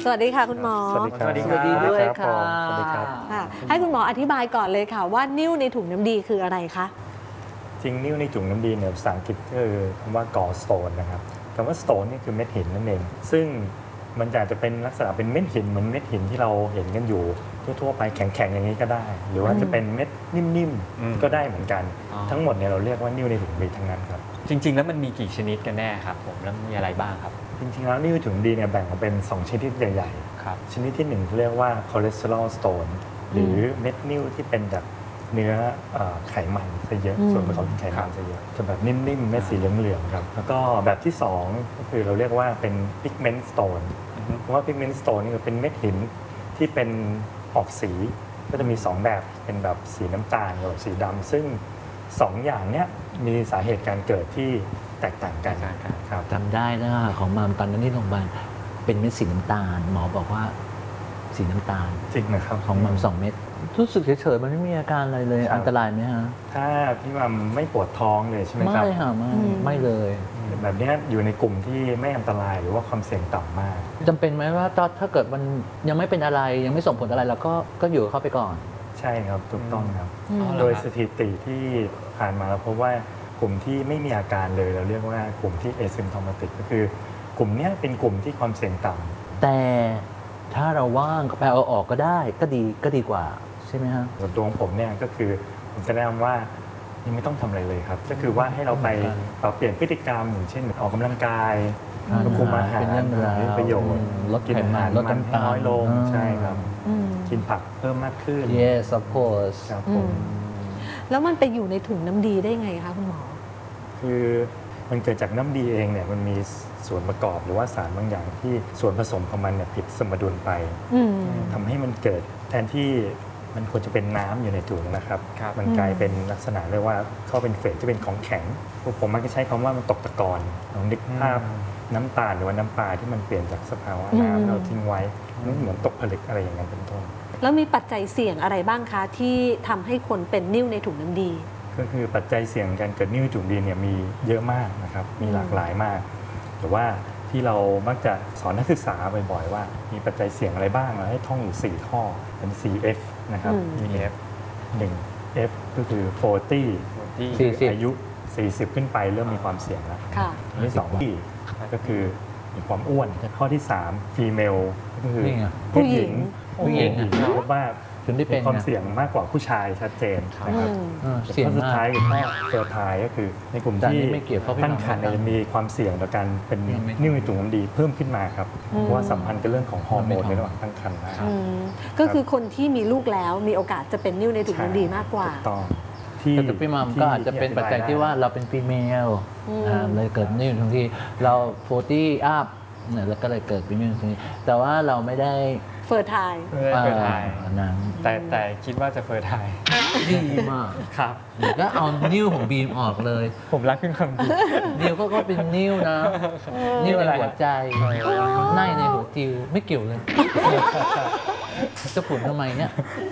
สวัสดีค่ะคุณหมอสวัสดีครับสวัสดีด้วยค่ะสวัสดีครับค่ะให้คุณหมออธิบายก่อนเลยค่ะว่านิ่วในถุงน้ำดีคืออะไรคะจริงนิ่วในถุงน้ำดีเนี่ยภาษาอังกฤษก็คือคำว่า gallstone นะครับคำว่า stone นี่คือเม็ดหินนั่นเองซึ่งมันอาจจะเป็นลักษณะเป็นเม็ดหินเหมือนเม็ดหินที่เราเห็นกันอยู่ทั่วๆไปแข็งๆอย่างนี้ก็ได้ หรือว่าจะเป็นเม็ดนิ่มๆก็ได้เหมือนกันทั้งหมดเนี่ยเราเรียกว่านิ่วในถุงน้ำดีทั้งนั้นครับจริงๆแล้วมันมีกี่ชนิดกันแน่ครับผมแล้วมีอะไรบ้างครับจริงๆแล้วนิ่วถุงน้ำดีเนี่ยแบ่งออกเป็น2ชนิดใหญ่ๆครับชนิดที่1เรียกว่า cholesterol stone หรือเม็ดนิ่วที่เป็นจากเนื้อไขมันซะเยอะส่วนผสมของไขมันซะเยอะจะแบบนิ่มๆเม็ดสีเหลืองๆครับแล้วก็แบบที่2ก็คือเราเรียกว่าเป็น pigment stone เพราะว่า pigment stone นี่เป็นเม็ดหินที่เป็นออกสีก็จะมี2แบบเป็นแบบสีน้ำตาลกับสีดำซึ่ง2อย่างเนี้ยมีสาเหตุการเกิดที่แตกต่างกันครับจำได้นะของมามตอนนั้นที่โรงพยาบาลเป็นเม็ดสีน้ำตาลหมอบอกว่าสีน้ำตาลจริงนะครับของมัม2 เม็ดรู้สึกเฉยๆมันไม่มีอาการอะไรเลยอันตรายไหมฮะถ้าพี่มัมไม่ปวดท้องเลยใช่ไหมครับไม่ค่ะไม่เลยแบบนี้อยู่ในกลุ่มที่ไม่อันตรายหรือว่าความเสี่ยงต่ำมากจำเป็นไหมว่าถ้าเกิดมันยังไม่เป็นอะไรยังไม่ส่งผลอะไรเราก็อยู่เข้าไปก่อนใช่ครับถูกต้องครับโดยสถิติที่ผ่านมาเราพบว่ากลุ่มที่ไม่มีอาการเลยเราเรียกว่ากลุ่มที่ asymptomatic ก็คือกลุ่มนี้เป็นกลุ่มที่ความเสี่ยงต่ำแต่ถ้าเราว่างก็ไปเอาออกก็ได้ก็ดีกว่าใช่ไหมฮะส่วนตัวของผมเนี่ยก็คือผมจะแนะนำว่ายังไม่ต้องทำอะไรเลยครับก็คือว่าให้เราไปปรับเปลี่ยนพฤติกรรมอย่างเช่นออกกำลังกายคุมอาหารมีประโยชน์ลดไขมันลดน้ำตาลน้อยลงใช่ครับกินผักเพิ่มมากขึ้น yes of course ครับผมแล้วมันไปอยู่ในถุงน้ำดีได้ไงคะคุณหมอคือมันเกิดจากน้ำดีเองเนี่ยมันมีส่วนประกอบหรือว่าสารบางอย่างที่ส่วนผสมของมันเนี่ยผิดสมดุลไปทำให้มันเกิดแทนที่มันควรจะเป็นน้ำอยู่ในถุงนะครับมันกลายเป็นลักษณะเรียกว่าเข้าเป็นเฟสที่เป็นของแข็งผมมักจะใช้คำว่ามันตกตะกอนลองนึกภาพน้ำตาลหรือว่าน้ำปลาที่มันเปลี่ยนจากสภาวะน้ำเราทิ้งไว้มันเหมือนตกผลึกอะไรอย่างนั้นเป็นต้นแล้วมีปัจจัยเสี่ยงอะไรบ้างคะที่ทำให้คนเป็นนิ่วในถุงน้ำดีก็คือปัจจัยเสี่ยงการเกิดนิ่วในถุงดีเนี่ยมีเยอะมากนะครับมีหลากหลายมากแต่ว่าที่เรามักจะสอนนักศึกษาบ่อยๆว่ามีปัจจัยเสี่ยงอะไรบ้างเราให้ท่องอยู่4ข้อเป็น 4F นะครับ F 1 F ก็คือ40อายุ40ขึ้นไปเริ่มมีความเสี่ยงแล้วอันที่2ที่ก็คือมีความอ้วนข้อที่3 female ก็คือผู้หญิงพบว่ามีความเสี่ยงมากกว่าผู้ชายชัดเจนนะครับข้อสุดท้ายคือข้อเซอร์ไทก็คือในกลุ่มที่ตั้งครรภ์จะมีความเสี่ยงต่อการเป็นนิ่วในถุงน้ำดีเพิ่มขึ้นมาครับเพราะว่าสัมพันธ์กับเรื่องของฮอร์โมนในระหว่างตั้งครรภ์นะครับก็คือคนที่มีลูกแล้วมีโอกาสจะเป็นนิ่วในถุงน้ำดีมากกว่าแต่พี่มัมก็อาจจะเป็นปัจจัยที่ว่าเราเป็นฟีเมลเลยเกิดนิ่วทั้งที่เรา40 อัพแล้วก็เลยเกิดเป็นนิ่วตรงนี้แต่ว่าเราไม่ได้เฟอร์ไทล์นั้นแต่คิดว่าจะเฟอร์ไทล์ดีมากครับเดี๋ยวก็เอานิ้วของบีมออกเลยผมรักขึ้นคำดีนิ้วก็เป็นนิ้วนะนิ้วในหัวใจในหัวจิวไม่เกี่ยวเลยจะผุนทำไมเนี่ย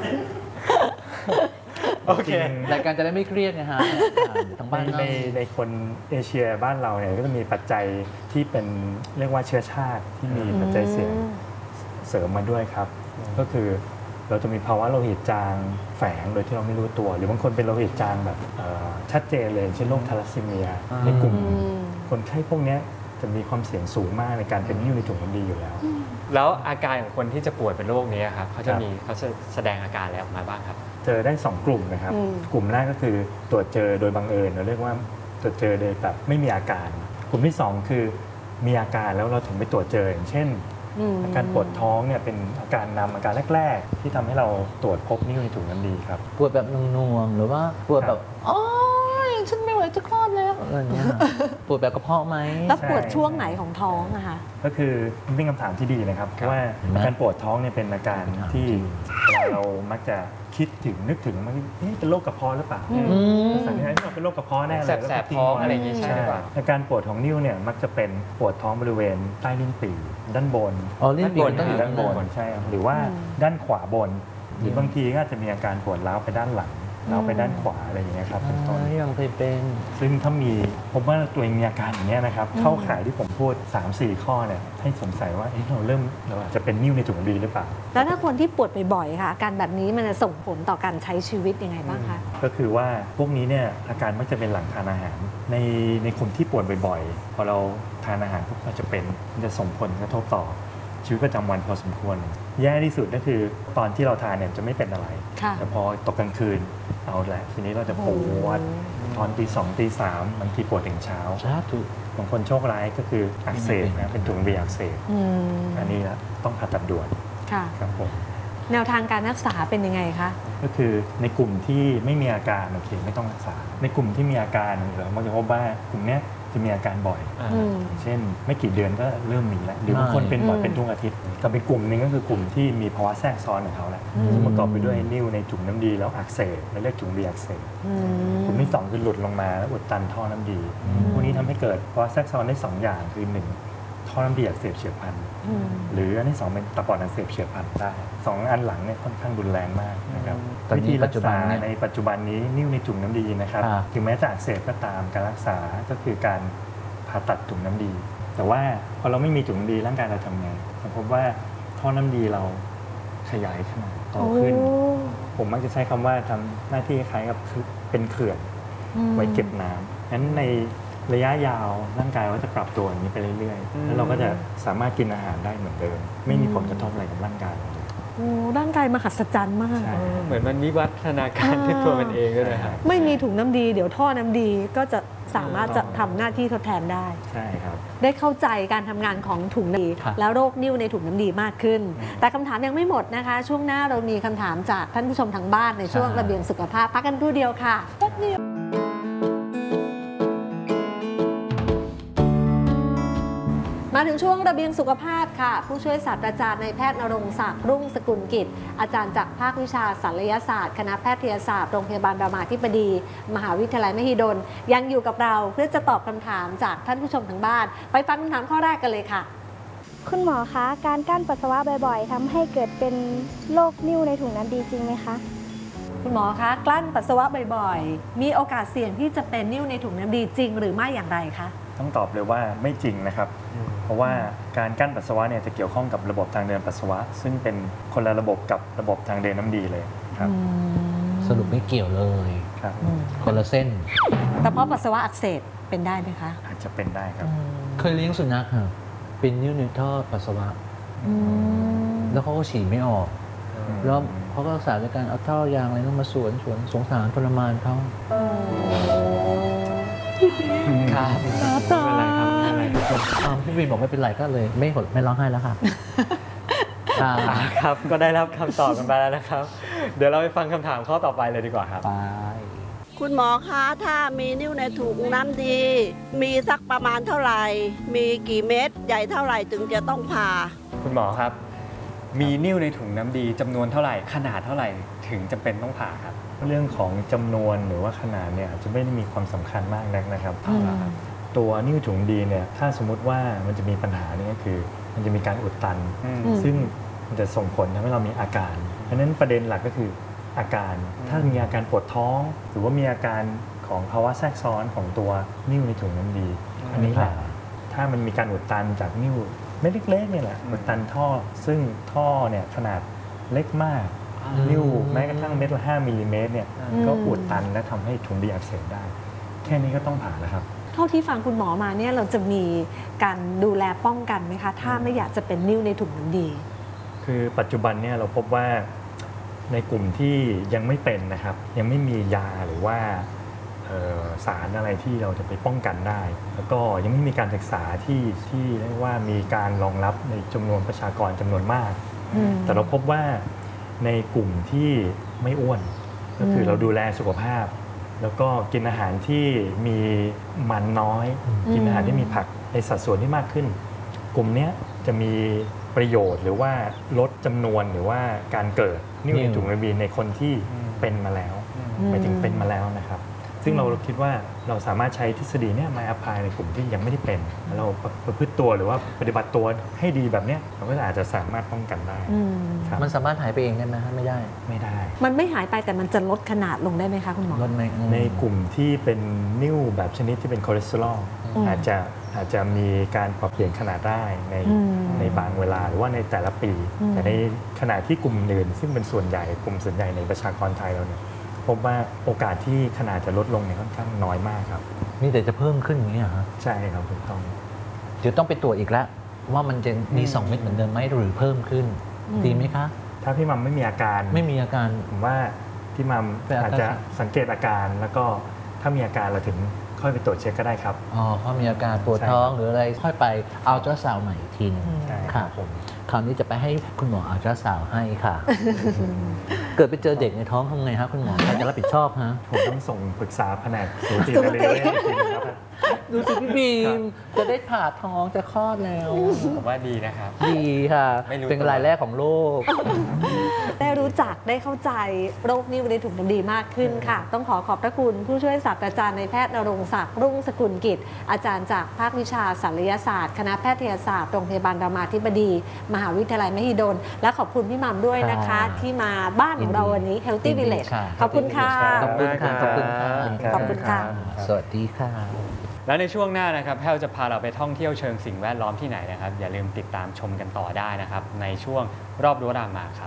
โอเครายการจะได้ไม่เครียดนะฮะทั้งบ้านในคนเอเชียบ้านเราเนี่ยก็จะมีปัจจัยที่เป็นเรียกว่าเชื้อชาติที่มีปัจจัยเสี่ยงเสริมมาด้วยครับก็คือเราจะมีภาวะโลหิตจางแฝงโดยที่เราไม่รู้ตัวหรือบางคนเป็นโลหิตจางแบบชัดเจนเลยเช่นโรคทาลัสซีเมียในกลุ่มคนไข้พวกนี้จะมีความเสี่ยงสูงมากในการเป็นนิ่วในถุงน้ำดีอยู่แล้วแล้วอาการของคนที่จะป่วยเป็นโรคนี้ครับเขาจะแสดงอาการอะไรออกมาบ้างครับเจอได้2กลุ่มนะครับกลุ่มแรกก็คือตรวจเจอโดยบังเอิญเราเรียกว่าตรวจเจอโดยแบบไม่มีอาการกลุ่มที่2คือมีอาการแล้วเราถึงไปตรวจเจออย่างเช่นอาการปวดท้องเนี่ยเป็นอาการแรกๆที่ทำให้เราตรวจพบนิ่วในถุงน้ำดีครับปวดแบบนวงๆหรือว่าปวดแบบอ๋อฉันไม่ไหวจะคลอดแล้วอะไรเงี้ยปวดแบบกระเพาะไหมแล้วปวดช่วงไหนของท้องอะคะก็คือเป็นคำถามที่ดีนะครับเพราะว่าอาการปวดท้องเนี่ยเป็นอาการที่เรามักจะคิดถึงนึกถึงมันเป็นโรคกระเพาะหรือเปล่าสันนิษฐานว่าเป็นโรคกระเพาะแน่เลยแสบท้องอะไรอย่างงี้ใช่ไหมอาการปวดของนิ่วเนี่ยมักจะเป็นปวดท้องบริเวณใต้ลิ้นปี่ด้านบนลิ้นปี่ต้องอยู่ด้านบนใช่หรือว่าด้านขวาบนหรือบางทีก็จะมีอาการปวดร้าวไปด้านหลังแล้วไปด้านขวาอะไรอย่างเงี้ยครับเป็นต้นยังเคยเป็นซึ่งถ้ามีพบว่าตัวเองมีอาการอย่างเงี้ยนะครับเข้าข่ายที่ผมพูด 3-4 ข้อเนี่ยให้สงสัยว่าเราอาจจะเป็นนิ่วในถุงน้ำดีหรือเปล่าแล้วถ้าคนที่ปวดบ่อยๆค่ะอาการแบบนี้มันจะส่งผลต่อการใช้ชีวิตยังไงบ้างคะก็คือว่าพวกนี้เนี่ยอาการมักจะเป็นหลังทานอาหารในคนที่ปวดบ่อยๆ พอเราทานอาหารปุ๊บเราจะเป็นมันจะส่งผลกระทบต่อชีวิตประจำวันพอสมควร แย่ที่สุดก็คือตอนที่เราทานเนี่ยจะไม่เป็นอะไรค่ะแต่พอตกกลางคืนเอาแหละทีนี้เราจะปวดตอนตี 2 ตี 3บางทีปวดถึงเช้าสาธุบางคนโชคร้ายก็คืออักเสบนะเป็นถุงน้ำดีอักเสบอืมอันนี้นะต้องผ่าตัดด่วนค่ะครับผมแนวทางการรักษาเป็นยังไงคะก็คือในกลุ่มที่ไม่มีอาการโอเคไม่ต้องรักษา ในกลุ่มที่มีอาการเรามักจะพบว่ากลุ่มเนี้ยจะมีอาการบ่อยอืมเช่นไม่กี่เดือนก็เริ่มมีแล้วหรือบางคนเป็นบ่อยอืมเป็นทุกอาทิตย์กับอีกกลุ่มหนึงก็คือกลุ่มที่มีภาวะแทรกซ้อนของเขาแหละซึ่งประกอบไปด้วยนิ่วในถุงน้ำดีแล้วอักเสบและเรียกถุงดีอักเสบอืมกลุ่มที่ 2 คือหลุดลงมาแล้วอุดตันท่อน้ำดีพวกนี้ทำให้เกิดภาวะแทรกซ้อนได้ 2 อย่างคือ 1 ท่อน้ำดีอักเสบเฉียบพลันอืมหรืออันที่ 2 เป็นตะปอดอักเสบเฉียบพลันได้2 อันหลังเนี่ยค่อนข้างรุนแรงมากนะครับตอนวินี้ธีปัรัจกจุบันษาเนี่ยในปัจจุบันนี้นิ่วในถุงน้ำดีนะครับครับถึงแม้จะอักเสบก็ตามการรักษาก็คือการผ่าตัดถุงน้ำดี แต่ว่าพอเราไม่มีถุงน้ำดีร่างกายเราทำไงเราพบว่าท่อน้ำดีเราขยายขนาดโตขึ้น ผมมักจะใช้คำว่าทำหน้าที่คล้ายกับเป็นเขื่อน ไว้เก็บน้ำงั้นในระยะยาวร่างกายก็จะปรับตัวอย่างนี้ไปเรื่อยๆ แล้วเราก็จะสามารถกินอาหารได้เหมือนเดิม ไม่มีผลกระทบอะไรกับร่างกายเราเลยโอ้ร่างกายมหัศจรรย์มากใช่เหมือนมันวิวัฒนาการที่ตัวมันเองด้วยนะครับไม่มีถุงน้ำดี เดี๋ยวท่อน้ำดีก็จะสามารถจะทำหน้าที่ทดแทนได้ใช่ครับได้เข้าใจการทำงานของถุงน้ำดีครับแล้วโรคนิ่วในถุงน้ำดีมากขึ้น แต่คำถามยังไม่หมดนะคะ ช่วงหน้าเรามีคำถามจากท่านผู้ชมทางบ้านในช่วงระเบียงสุขภาพพักกันครู่เดียวค่ะแป๊บเดียวมาถึงช่วงระเบียงสุขภาพค่ะ ผู้ช่วยศาสตราจารย์นายแพทย์ณรงค์ศักดิ์รุ่งสกุลกิจ อาจารย์จากภาควิชาศัลยศาสตร์คณะแพทยศาสตร์โรงพยาบาลรามาธิบดี มหาวิทยาลัยมหิดลยังอยู่กับเราเพื่อจะตอบคำถามจากท่านผู้ชมทางบ้าน ไปฟังคำถามข้อแรกกันเลยค่ะคุณหมอคะ การกั้นปัสสาวะบ่อยๆทำให้เกิดเป็นโรคนิ่วในถุงน้ำดีจริงไหมคะคุณหมอคะกลั้นปัสสาวะบ่อยๆ มีโอกาสเสี่ยงที่จะเป็นนิ่วในถุงน้ำดีจริงหรือไม่อย่างไรคะต้องตอบเลยว่าไม่จริงนะครับ เพราะว่าการกั้นปัสสาวะเนี่ยจะเกี่ยวข้องกับระบบทางเดินปัสสาวะ ซึ่งเป็นคนละระบบกับระบบทางเดินน้ำดีเลยครับสรุปไม่เกี่ยวเลยครับคนละเส้นกระเพาะปัสสาวะอักเสบเป็นได้ไหมคะอาจจะเป็นได้ครับเคยเลี้ยงสุนัขค่ะเป็นนิ้วในท่อปัสสาวะ แล้วเขาก็ฉี่ไม่ออก แล้วเขาก็รักษาด้วยการเอาท่อยางอะไรต้องมาสวนสงสารทรมานเขาครับไม่เป็นไรครับไม่เป็นไรครับพี่วินบอกไม่เป็นไรก็เลยไม่ร้องไห้แล้วค่ะครับ ก็ได้รับคำตอบกันไปแล้วนะครับ เดี๋ยวเราไปฟังคำถามข้อต่อไปเลยดีกว่าครับไปคุณหมอคะถ้ามีนิ่วในถุงน้ำดี มีสักประมาณเท่าไหร่ มีกี่เม็ดใหญ่เท่าไหร่ถึงจะต้องผ่าคุณหมอครับ มีนิ่วในถุงน้ำดีจำนวนเท่าไหร่ขนาดเท่าไหร่ถึงจำเป็นต้องผ่าครับเรื่องของจำนวนหรือว่าขนาดเนี่ยอาจจะไม่ได้มีความสำคัญมากนักนะครับ ตัวนิ่วถุงดีเนี่ยถ้าสมมุติว่ามันจะมีปัญหาเนี่ยก็คือ มันจะมีการอุดตัน ซึ่งมันจะส่งผลทำให้เรามีอาการเพราะฉะนั้นประเด็นหลักก็คืออาการถ้ามีอาการปวดท้อง หรือว่ามีอาการของภาวะแทรกซ้อนของตัวนิ่วในถุงน้ำดี อันนี้แหละถ้ามันมีการอุดตันจากนิ่วเม็ดเล็กๆเนี่ยแหละอุดตันท่อซึ่งท่อเนี่ยขนาดเล็กมากนิ่วแม้กระทั่งเม็ดละ5มิลลิเมตรเนี่ยก็อุดตันและทำให้ถุงดีอักเสบได้ แค่นี้ก็ต้องผ่าแล้วครับเท่าที่ฟังคุณหมอมาเนี่ยเราจะมีการดูแลป้องกันไหมคะ ถ้าไม่อยากจะเป็นนิ่วในถุงน้ำดีคือปัจจุบันเนี่ยเราพบว่าในกลุ่มที่ยังไม่เป็นนะครับ ยังไม่มียาหรือว่าสารอะไรที่เราจะไปป้องกันได้ แล้วก็ยังไม่มีการศึกษาที่เรียกว่ามีการรองรับในจำนวนประชากรจำนวนมาก แต่เราพบว่าในกลุ่มที่ไม่อ้วน ก็คือเราดูแลสุขภาพ แล้วก็กินอาหารที่มีมันน้อย กินอาหารที่มีผักในสัดส่วนที่มากขึ้น กลุ่มนี้จะมีประโยชน์หรือว่าลดจำนวนหรือว่าการเกิดนิ่วในถุงน้ำดีในคนที่เป็นมาแล้วหมายถึงเป็นมาแล้วนะครับซึ่งเราคิดว่าเราสามารถใช้ทฤษฎีเนี้ยมา apply ในกลุ่มที่ยังไม่ได้เป็นเราประพฤติตัวหรือว่าปฏิบัติตัวให้ดีแบบเนี้ยเราก็อาจจะสามารถป้องกันได้ครับมันสามารถหายไปเองได้ไหมฮะไม่ได้ไม่ได้มันไม่หายไปแต่มันจะลดขนาดลงได้ไหมคะคุณหมอลดไหมในกลุ่มที่เป็นนิ่วแบบชนิดที่เป็นคอเลสเตอรอลอาจจะมีการปรับเปลี่ยนขนาดได้ในบางเวลาหรือว่าในแต่ละปี แต่ในขณะที่กลุ่มอื่นซึ่งเป็นส่วนใหญ่กลุ่มส่วนใหญ่ในประชากรไทยเราเนี่ยพบว่าโอกาสที่ขนาดจะลดลงเนี่ยค่อนข้างน้อยมากครับนี่แต่จะเพิ่มขึ้นอย่างนี้เหรอฮะใช่ครับถูกต้องเดี๋ยวต้องไปตรวจอีกแล้วว่ามันจะมี2 เม็ดเหมือนเดิมไหมหรือเพิ่มขึ้นดีไหมคะถ้าพี่มัมไม่มีอาการไม่มีอาการผมว่าพี่มัมไปอาการอาจจะสังเกตอาการแล้วก็ถ้ามีอาการเราถึงค่อยไปตรวจเช็คก็ได้ครับอ๋อเพราะมีอาการปวดท้องหรืออะไรค่อยไปอัลตราซาวด์ใหม่อีกทีหนึงใช่ครัค่ะบผมคราวนี้จะไปให้คุณหมออัลตราซาวด์ให้ค่ะ เกิดไปเจอเด็กในท้องทำไงฮะคุณหมอใครจะรับผิดชอบฮะผมต้องส่งปรึกษาแผนกสูตินรีเวชอีกทีนึงครับดูสิพี่บีมจะได้ผ่าท้องจะคลอดแล้วผมว่าดีนะครับดีค่ะไม่รู้เป็นรายแรกของโลกได้รู้จักได้เข้าใจโรคนิ่วในถุงน้ำดีมากขึ้นค่ะ ต้องขอบพระคุณผู้ช่วยศาสตราจารย์นายแพทย์ณรงค์ศักดิ์รุ่งสกุลกิจ อาจารย์จากภาควิชาศัลยศาสตร์คณะแพทยศาสตร์โรงพยาบาลรามาธิบดี มหาวิทยาลัยมหิดลและขอบคุณพี่หม่ำด้วยนะคะค่ะที่มาบ้านของเราวันนี้ Healthy ยินดี Village ค่ะขอบคุณค่ะขอบคุณค่ะ ขอบคุณค่ะขอบคุณค่ะสวัสดีค่ะแล้วในช่วงหน้านะครับแพลจะพาเราไปท่องเที่ยวเชิงสิ่งแวดล้อมที่ไหนนะครับอย่าลืมติดตามชมกันต่อได้นะครับในช่วงรอบรั้วรามาครับ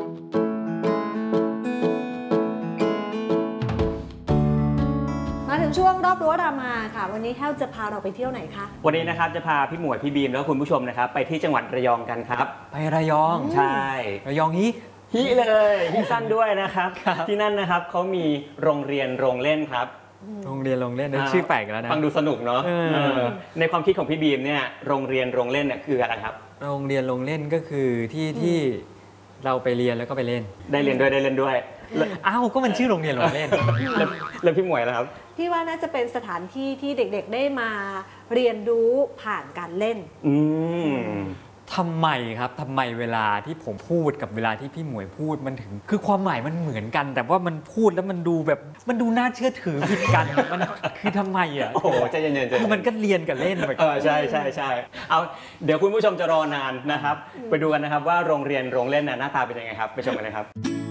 มาถึงช่วงรอบรั้วรามาค่ะ วันนี้แฮลจะพาเราไปเที่ยวไหนคะวันนี้นะครับจะพาพี่หมวยพี่บีมแล้วก็คุณผู้ชมนะครับไปที่จังหวัดระยองกันครับไประยองใช่ระยองนี้ฮิเลยฮิสั้นด้วยนะครับ ที่นั่นนะครับเขามีโรงเรียนโรงเล่นครับโรงเรียนโรงเล่นนะชื่อแปลกแล้วนะฟังดูสนุกเนาะเออในความคิดของพี่บีมเนี่ยโรงเรียนโรงเล่นเนี่ยคืออะไรครับโรงเรียนโรงเล่นก็คือที่เราไปเรียนแล้วก็ไปเล่นได้เรียนด้วยได้เล่นด้วยแล้วอ้าวก็มันชื่อโรงเรียนโรงเล่นแล้วพี่หมวยนะครับพี่ว่าน่าจะเป็นสถานที่ที่เด็กๆได้มาเรียนรู้ผ่านการเล่นอืมทำไมครับทำไมเวลาที่ผมพูดกับเวลาที่พี่หมวยพูดมันถึง คือความหมายมันเหมือนกัน แต่ว่ามันพูดแล้วมันดูแบบมันดูน่าเชื่อถือผิดกันมันคือทำไมอ่ะโอ้โหใจเย็นๆใจเย็นๆคือมันก็เรียนกับเล่นไปใช่ใช่ใช่เอาเดี๋ยวคุณผู้ชมจะรอนานนะครับ ไปดูกันนะครับว่าโรงเรียนโรงเล่นน่ะหน้าตาเป็นยังไงครับไปชมกันเลยครับ